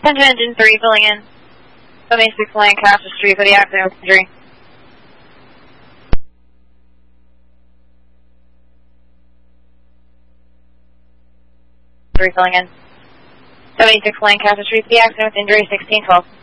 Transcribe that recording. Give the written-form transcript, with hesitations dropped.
Attention engine 3 filling in. 76 Lancaster Street for the accident with injury. Filling in. 76 Lancaster Street for the accident with injury 1612.